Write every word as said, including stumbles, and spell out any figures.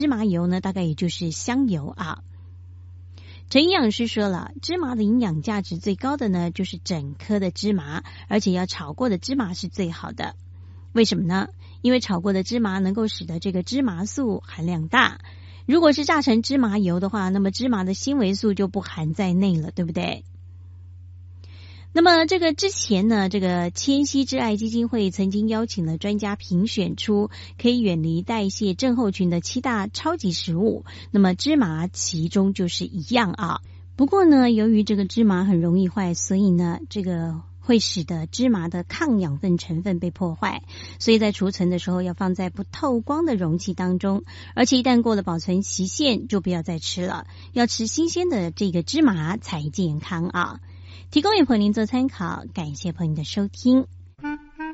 芝麻油呢，大概也就是香油啊。陈营养师说了，芝麻的营养价值最高的呢，就是整颗的芝麻，而且要炒过的芝麻是最好的。为什么呢？因为炒过的芝麻能够使得这个芝麻素含量大。如果是榨成芝麻油的话，那么芝麻的纤维素就不含在内了，对不对？那么这个之前呢，这个千禧之爱基金会曾经邀请了专家评选出可以远离代谢症候群的七大超级食物，那么芝麻其中就是一样啊。不过呢，由于这个芝麻很容易坏，所以呢，这个会使得芝麻的抗养分成分被破坏，所以在储存的时候要放在不透光的容器当中，而且一旦过了保存期限就不要再吃了，要吃新鲜的这个芝麻才健康啊。提供给朋友您做参考，感谢朋友的收听。